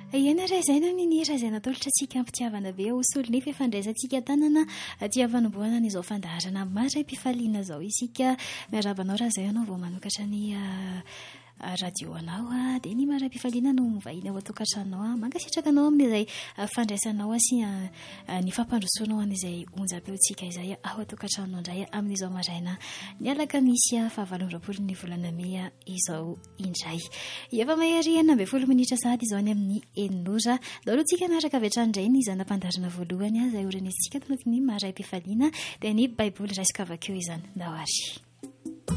Iana ray izay no ninira izay natolotra antsika ampitiavana be osolo nefa efandraisantsika tanana aty avanomboana n'izao fandaharana maro mpifaliana izao isika miarabanao raha izay ianao vao manokatra ny radio anao dia ny mara-pifaliana no mivahiny ao atokantranonao mankasitraka anao amin'izay fandraisanao sy ny fampandrosoanao an'izay onjam-peontsika izay ao atokantranonao indray amin'izao maraina ny alakamisy fahavalon-drapolo ny volana Mey izao indray efa maheriana 20 minitra sady izao any amin'ny eninora dao alohantsika miaraka avy hatrany indray ny zanam-pandarina voalohany izay oran'izintsika tonoky ny mara-pifaliana dia ny baiboly raisika avakeo izany ndao ary